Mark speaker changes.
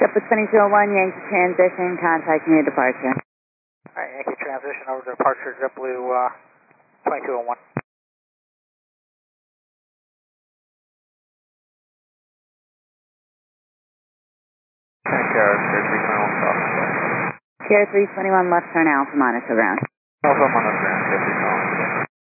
Speaker 1: JetBlue 2201, Yankee transition, contacting your departure.
Speaker 2: Alright, Yankee transition over to departure, JetBlue 2201.
Speaker 1: Sierra 321, left turn Alpha, monitor ground.
Speaker 2: Alpha, monitor ground,